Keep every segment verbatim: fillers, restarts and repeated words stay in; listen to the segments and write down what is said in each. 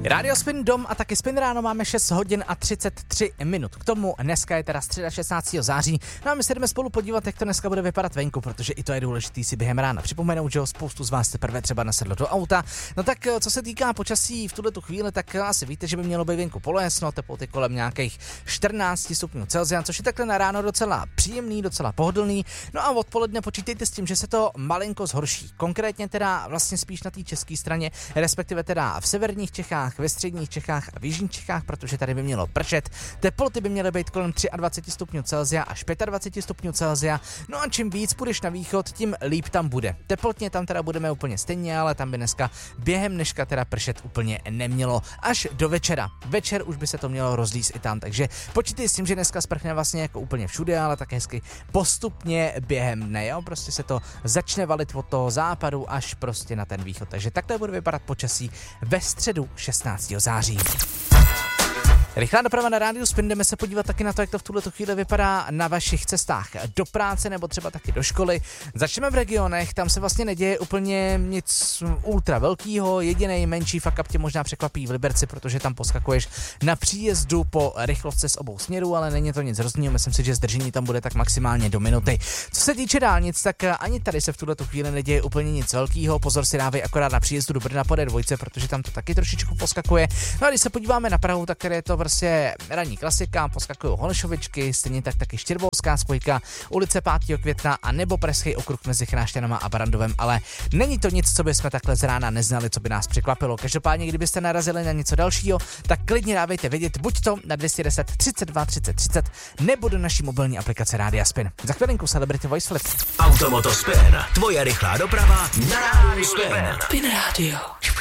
Radio Spin Dom a taky Spin ráno máme šest hodin a třicet tři minut. K tomu dneska je teda středa šestnáctého září. No a my se jdeme spolu podívat, jak to dneska bude vypadat venku, protože i to je důležitý si během rána připomenout, že jo, spoustu z vás teprve třeba nasedlo do auta. No tak co se týká počasí v tuto chvíli, tak asi víte, že by mělo být venku polojasno, teploty kolem nějakých čtrnáct stupňů Celsia, což je takhle na ráno docela příjemný, docela pohodlný. No a odpoledne počítejte s tím, že se to malinko zhorší. Konkrétně teda vlastně spíš na té české straně, respektive teda v severních Čechách, ve středních Čechách a v jižních Čechách, protože tady by mělo pršet. Teploty by měly být kolem dvacet tři stupňů Celsia až dvacet pět stupňů Celsia. No a čím víc půjdeš na východ, tím líp tam bude. Teplotně tam teda budeme úplně stejně, ale tam by dneska během dneška teda pršet úplně nemělo. Až do večera. Večer už by se to mělo rozlíst i tam, takže počítej s tím, že dneska sprchne vlastně jako úplně všude, ale tak hezky postupně během dne, jo? Prostě se to začne valit od toho západu až prostě na ten východ. Takže takhle bude vypadat počasí ve středu šestnáctého září. Rychlá doprava na rádiu Spin, jdeme se podívat taky na to, jak to v tuhle chvíli vypadá na vašich cestách do práce nebo třeba taky do školy. Začneme v regionech, tam se vlastně neděje úplně nic ultra velkýho, jediný menší fuck up tě možná překvapí v Liberci, protože tam poskakuješ na příjezdu po rychlovce z obou směrů, ale není to nic hroznýho, myslím si, že zdržení tam bude tak maximálně do minuty. Co se týče dálnic, tak ani tady se v tuhle chvíli neděje úplně nic velkýho, pozor si dávej akorát na příjezdu do Brna po D dva, protože tam to taky trošičku poskakuje. No a když se podíváme na Prahu, tak tady je to prostě ranní klasika, poskakují Holešovičky, stejně tak taky Štěrbouská spojka, ulice pátého května a nebo Pražský okruh mezi Chrášťanama a Barandovem, ale není to nic, co bychom takhle z rána neznali, co by nás překvapilo. Každopádně, kdybyste narazili na něco dalšího, tak klidně dávejte vědět buď to na dvě stě deset třicet dva třicet třicet nebo do naší mobilní aplikace Rádia Spin. Za chvilinku Celebrity Voice Flip. Automoto Spin, tvoje rychlá doprava na Rádiu Spin. Spin Radio.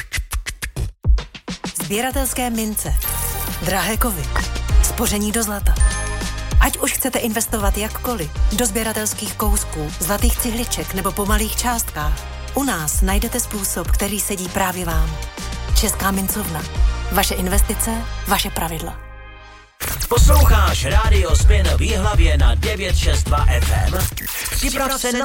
Sběratelské mince, drahé kovy, spoření do zlata. Ať už chcete investovat jakkoliv, do sběratelských kousků, zlatých cihliček nebo po malých částkách, u nás najdete způsob, který sedí právě vám. Česká mincovna. Vaše investice, vaše pravidla. Posloucháš Rádio Spin v Jihlavě na devět šest dva F M. Připrav se na